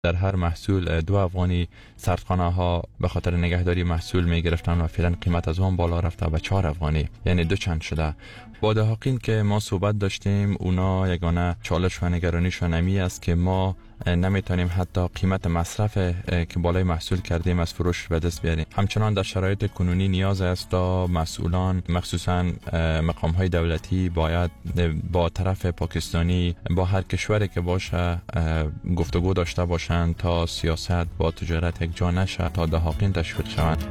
در هر محصول 2 افغانی سردخانه ها به خاطر نگهداری محصول می گرفتن و فعلا قیمت از اون بالا رفته به 4 افغانی، یعنی 2 چند شده. با دهاقین که ما صحبت داشتیم، اونا یگانه چالش و نگرانیشون امی است که ما نمیتونیم حتی قیمت مصرف که بالای محصول کردیم از فروش به دست بیاریم. همچنان در شرایط کنونی نیاز است تا مسئولان مخصوصا مقام های دولتی باید با طرف پاکستانی، با هر کشوری که باشه گفتگو داشته باشند تا سیاست با تجارت یک جا نشه، تا دهاقین تشویق شوند.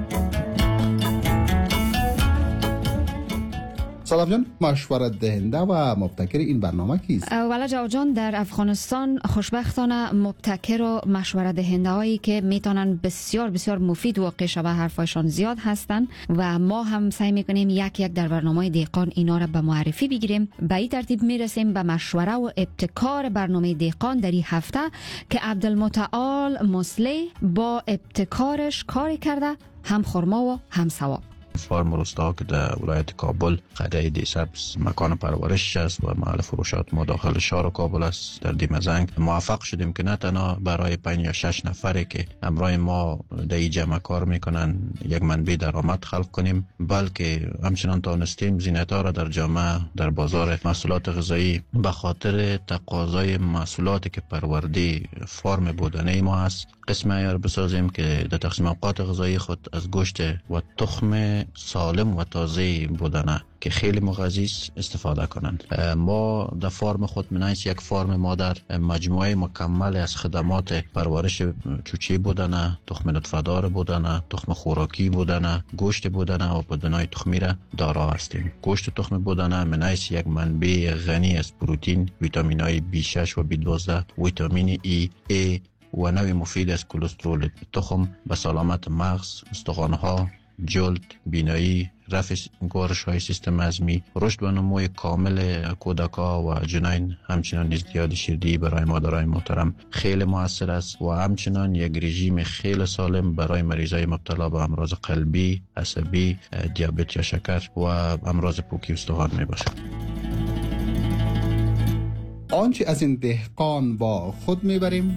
سلام جان، مشورت دهنده و مبتکر این برنامه کیست؟ والا جواد جان، در افغانستان خوشبختانه مبتکر و مشورت دهنده هایی که میتونن بسیار بسیار مفید و واقع شبه حرفایشان زیاد هستن و ما هم سعی میکنیم یک در برنامه دهقان اینا را به معرفی بگیریم. به این ترتیب میرسیم به مشوره و ابتکار برنامه دهقان در این هفته که عبدالمتعال مصلی با ابتکارش کاری کرده، هم خرما و هم ثواب. فارم روستا که در ولایت کابل قلعه دی سبز مکان پرورش است و محل فروشات ما داخل شهر کابل است. در دیمزنگ موفق شدیم که نه تنها برای 5 یا 6 نفری که همراه ما در این جمع کار میکنن یک منبع درآمد خلق کنیم، بلکه همچنان توانستیم زینت‌ها را در جامعه، در بازار محصولات غذایی به خاطر تقاضای محصولاتی که پرورده فارم بودنه ما است قسم عیار بسازیم که در تقسیم اوقات غذایی خود از گوشت و تخم سالم و تازه بودنه که خیلی مغذی است استفاده کنند. ما در فارم خود منایس یک فارم مادر مجموعه مکمل از خدمات پرورش چوچی بودنه، تخم نطفه‌دار بودنه، تخم خوراکی بودنه، گوشت بودنه و بودنهای تخمی را دارا هستیم. گوشت تخم بودنه منایس یک منبع غنی از پروتئین، ویتامین‌های B6 و B12، ویتامین A و نوع مفید از کلسترول تخم به سلامت مغز، استخوان‌ها، جلد، بینایی، رفع گوارش‌های سیستم هضمی، رشد و نمو کامل کودک‌ها و جنین، همچنان ازدیاد شیردهی برای مادرای محترم خیلی موثر است و همچنان یک رژیم خیلی سالم برای مریضای مبتلا به امراض قلبی، عصبی، دیابت یا شکر و امراض پوکی استخوان میباشد. آنچه از این دهقان با خود میبریم،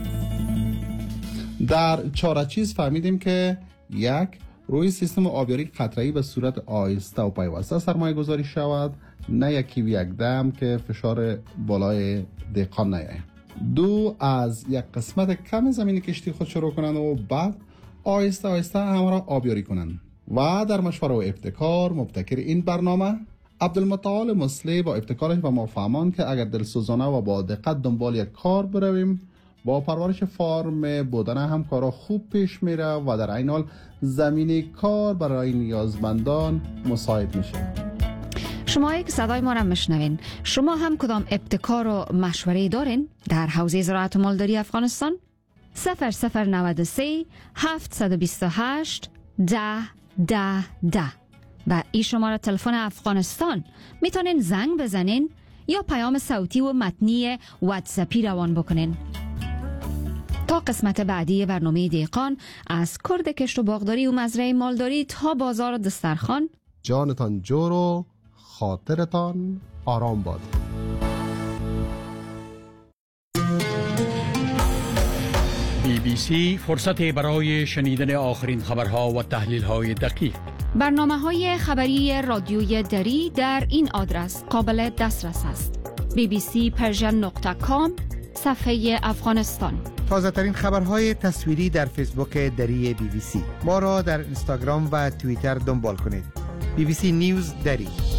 در چارچیز فهمیدیم که یک، روی سیستم آبیاری قطره‌ای به صورت آهسته و پیوسته سرمایه گذاری شود، نه یکی و یک دم که فشار بالای دهقان نیاید. 2، از یک قسمت کم زمین کشتی خود شروع کنند و بعد آهسته آهسته همه را آبیاری کنند. و در مشوره و ابتکار مبتکر این برنامه عبدالمتعال مصلی با ابتکارش و ما فهمان که اگر دلسوزانه و با دقت دنبال یک کار برویم، با پرورش فارم بودنه هم کارا خوب پیش میره و در این حال زمینه کار برای نیازمندان مساعد میشه. شما که صدای ما را میشنوین، شما هم کدام ابتکار و مشوره‌ای دارین در حوزه زراعت و مالداری افغانستان؟ 0093 728 10 و این شماره تلفن افغانستان میتونین زنگ بزنین یا پیام صوتی و متنی واتساپی روان بکنین. تا قسمت بعدی برنامه دهقان، از کرد کشت و باغداری و مزرعه مالداری تا بازار دسترخوان، جانتان جور و خاطرتان آرام باد. BBC فرصت برای شنیدن آخرین خبرها و تحلیل‌های دقیق. برنامه‌های خبری رادیوی دری در این آدرس قابل دسترس است: bbcpersian.com صفحه افغانستان. تازه ترین خبرهای تصویری در فیسبوک دری BBC. ما را در اینستاگرام و توییتر دنبال کنید. BBC نیوز دری.